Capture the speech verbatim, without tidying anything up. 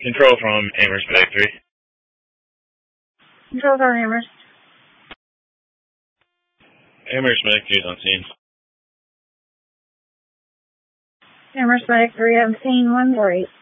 Control from Amherst Medic three. Control from Amherst. Amherst Medic three is on scene. Amherst Medic three, I'm seeing one great.